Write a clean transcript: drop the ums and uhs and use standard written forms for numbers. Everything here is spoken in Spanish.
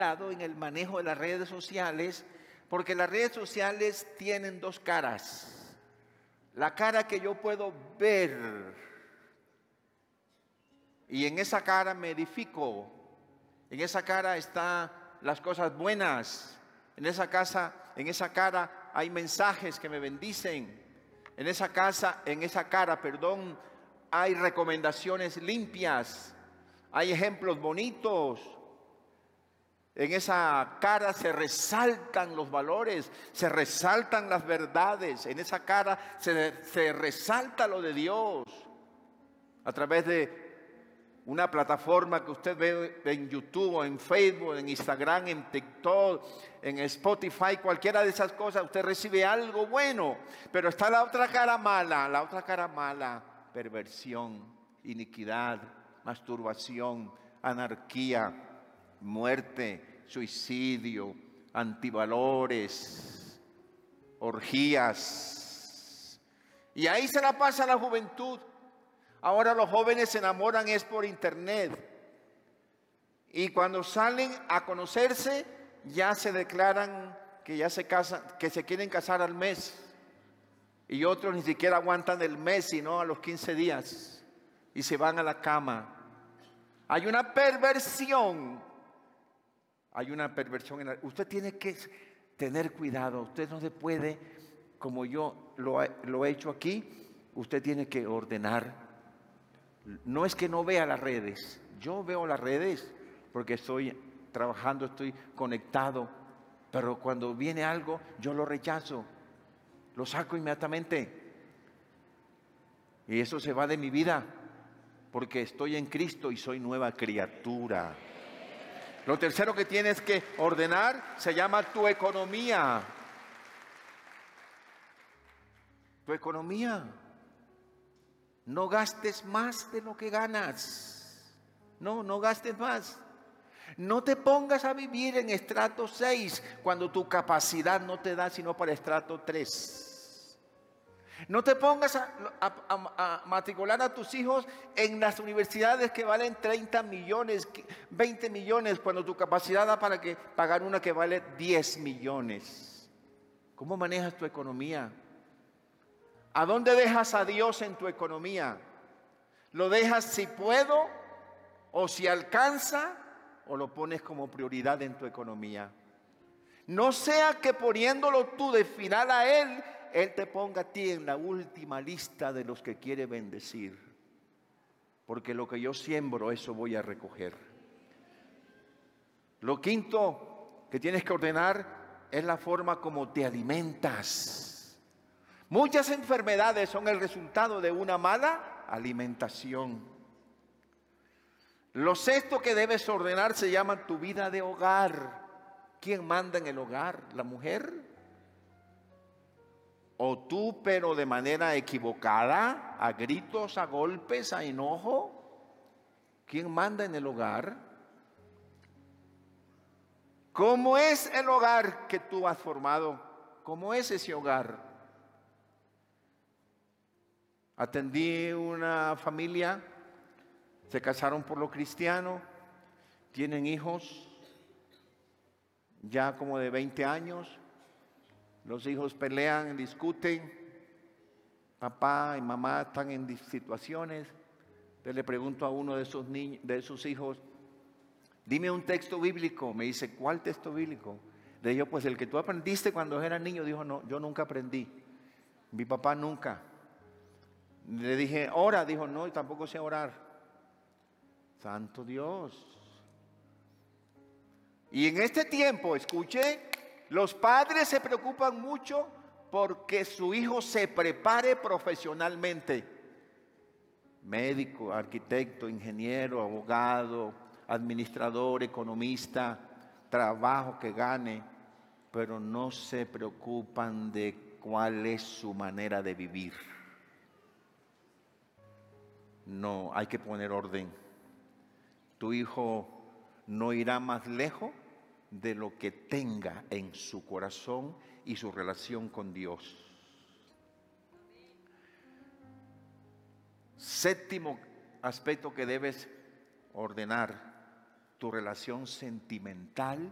en el manejo de las redes sociales, porque las redes sociales tienen dos caras. La cara que yo puedo ver, y en esa cara me edifico. En esa cara están las cosas buenas. En esa cara hay mensajes que me bendicen. En esa cara, hay recomendaciones limpias. Hay ejemplos bonitos. En esa cara se resaltan los valores, se resaltan las verdades. En esa cara se resalta lo de Dios. A través de una plataforma que usted ve en YouTube, en Facebook, en Instagram, en TikTok, en Spotify, cualquiera de esas cosas, usted recibe algo bueno. Pero está la otra cara mala, perversión, iniquidad, masturbación, anarquía, muerte, suicidio, antivalores, orgías. Y ahí se la pasa la juventud. Ahora los jóvenes se enamoran es por internet. Y cuando salen a conocerse, ya se declaran que ya se casan, que se quieren casar al mes. Y otros ni siquiera aguantan el mes, sino a los 15 días. Y se van a la cama. Hay una perversión. Usted tiene que tener cuidado. Usted no se puede, como yo lo he hecho aquí, usted tiene que ordenar. No es que no vea las redes. Yo veo las redes porque estoy trabajando, estoy conectado. Pero cuando viene algo, yo lo rechazo. Lo saco inmediatamente. Y eso se va de mi vida. Porque estoy en Cristo y soy nueva criatura. Lo tercero que tienes que ordenar se llama tu economía. Tu economía. No gastes más de lo que ganas. No gastes más. No te pongas a vivir en estrato 6 cuando tu capacidad no te da sino para estrato 3. No te pongas a matricular a tus hijos en las universidades que valen 30 millones, 20 millones, cuando tu capacidad da para pagar una que vale 10 millones. ¿Cómo manejas tu economía? ¿A dónde dejas a Dios en tu economía? ¿Lo dejas si puedo o si alcanza o lo pones como prioridad en tu economía? No sea que poniéndolo tú de final a Él te ponga a ti en la última lista de los que quiere bendecir. Porque lo que yo siembro, eso voy a recoger. Lo quinto que tienes que ordenar es la forma como te alimentas. Muchas enfermedades son el resultado de una mala alimentación. Lo sexto que debes ordenar se llama tu vida de hogar. ¿Quién manda en el hogar? ¿La mujer? ¿O tú, pero de manera equivocada, a gritos, a golpes, a enojo? ¿Quién manda en el hogar? ¿Cómo es el hogar que tú has formado? ¿Cómo es ese hogar? Atendí una familia, se casaron por lo cristiano, tienen hijos ya como de 20 años, los hijos pelean, discuten, papá y mamá están en situaciones. Entonces le pregunto a uno de esos hijos, dime un texto bíblico. Me dice, ¿cuál texto bíblico? Le digo, pues el que tú aprendiste cuando eras niño. Dijo, no, yo nunca aprendí, mi papá nunca. Le dije, ora. Dijo, no, y tampoco sé orar. Santo Dios. Y en este tiempo, escuche, los padres se preocupan mucho porque su hijo se prepare profesionalmente. Médico, arquitecto, ingeniero, abogado, administrador, economista, trabajo que gane, pero no se preocupan de cuál es su manera de vivir. No, hay que poner orden. Tu hijo no irá más lejos de lo que tenga en su corazón y su relación con Dios. Séptimo aspecto que debes ordenar: tu relación sentimental